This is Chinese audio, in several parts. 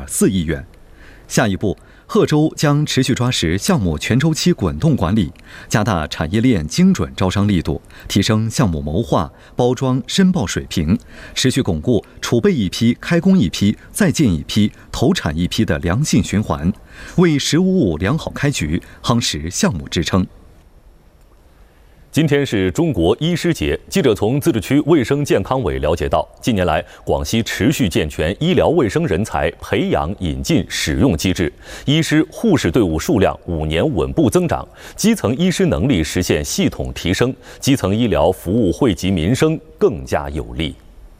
1.4亿元。下一步，贺州将持续抓实项目全周期滚动管理，加大产业链精准招商力度，提升项目谋划、包装、申报水平，持续巩固储备一批、开工一批、再建一批、投产一批的良性循环，为“15+5”良好开局夯实项目支撑。 今天是中国医师节，记者从自治区卫生健康委了解到，近年来广西持续健全医疗卫生人才培养、引进、使用机制，医师、护士队伍数量5年稳步增长，基层医师能力实现系统提升，基层医疗服务惠及民生更加有力。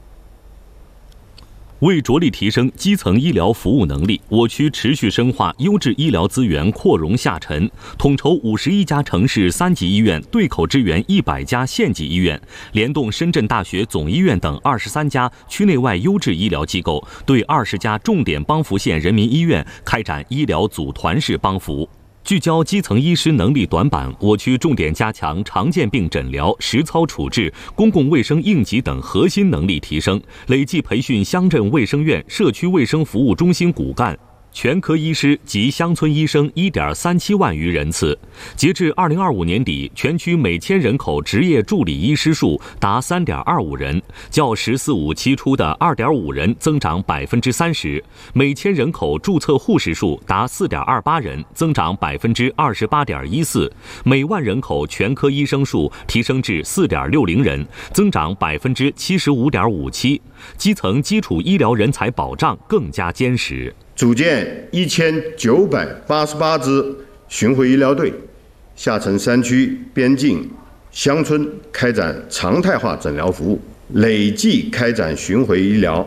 为着力提升基层医疗服务能力，我区持续深化优质医疗资源扩容下沉，统筹51家城市3级医院对口支援100家县级医院，联动深圳大学总医院等23家区内外优质医疗机构，对20家重点帮扶县人民医院开展医疗组团式帮扶。聚焦基层医师能力短板，我区重点加强常见病诊疗、实操处置、公共卫生应急等核心能力提升，累计培训乡镇卫生院、社区卫生服务中心骨干、全科医师及乡村医生1.37万余人次。截至2025年底，全区每千人口执业助理医师数达3.25人，较“十四五”期初的2.5人增长30%；每千人口注册护士数达4.28人，增长28.14%；每万人口全科医生数提升至4.60人，增长75.57%。基层基础医疗人才保障更加坚实。 组建1988支巡回医疗队，下沉山区、边境、乡村开展常态化诊疗服务，累计开展巡回医疗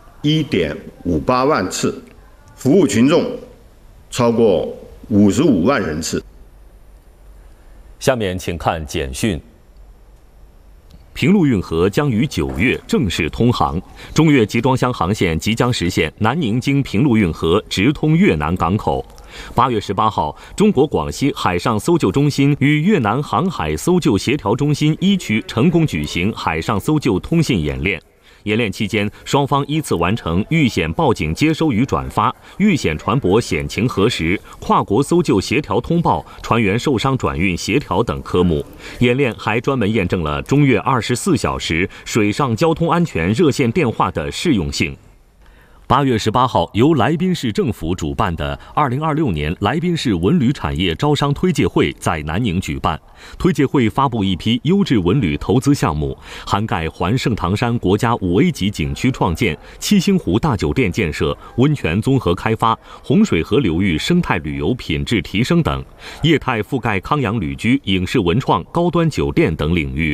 1.58万次，服务群众超过55万人次。 下面请看简讯。平陆运河将于9月正式通航，中越集装箱航线即将实现南宁经平陆运河直通越南港口。8月18号，中国广西海上搜救中心与越南航海搜救协调中心1区成功举行海上搜救通信演练。演练期间，双方依次完成遇险报警接收与转发、遇险船舶险情核实、跨国搜救协调通报、船员受伤转运协调等科目。演练还专门验证了中越24小时水上交通安全热线电话的适用性。8月18号，由来宾市政府主办的2026年来宾市文旅产业招商推介会在南宁举办。推介会发布一批优质文旅投资项目，涵盖环盛唐山国家5A级景区创建、七星湖大酒店建设、温泉综合开发、洪水河流域生态旅游品质提升等，业态覆盖康养旅居、影视文创、高端酒店等领域。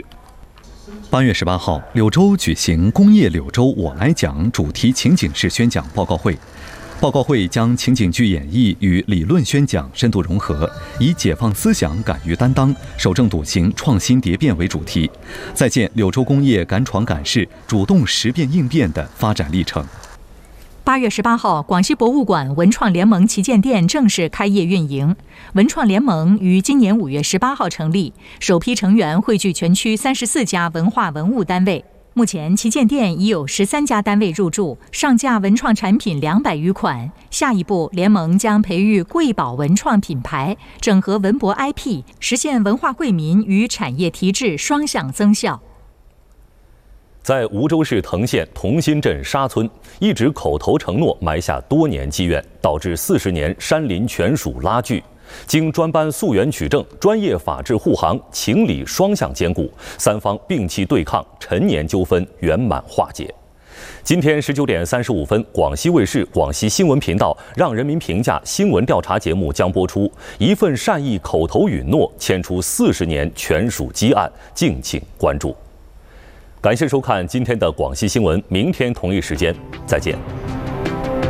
8月18号，柳州举行工业柳州我来讲主题情景式宣讲报告会。报告会将情景剧演绎与理论宣讲深度融合，以解放思想、敢于担当、守正笃行、创新蝶变为主题，再现柳州工业敢闯敢试、主动识变应变的发展历程。 8月18号，广西博物馆文创联盟旗舰店正式开业运营。文创联盟于今年5月18号成立，首批成员汇聚全区34家文化文物单位。目前，旗舰店已有13家单位入驻，上架文创产品200余款。下一步，联盟将培育贵宝文创品牌，整合文博 IP， 实现文化惠民与产业提质双向增效。 在梧州市藤县同心镇沙村，一纸口头承诺埋下多年积怨，导致40年山林权属拉锯。经专班溯源取证，专业法治护航，情理双向兼顾，三方摒弃对抗，陈年纠纷圆满化解。今天19点35分，广西卫视、广西新闻频道《让人民评价》新闻调查节目将播出。一份善意口头允诺，牵出40年权属积案，敬请关注。感谢收看今天的广西新闻，明天同一时间再见。